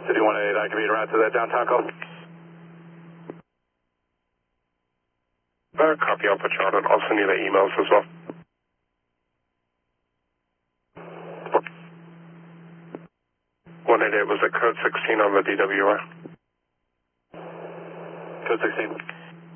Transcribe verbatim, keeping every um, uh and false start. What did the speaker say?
City one eight, I can be around to that downtown call. Uh, copy, I'll put you on it. I'll send you the emails as well. one eighty-eight, was it code sixteen on the D W R? Code sixteen.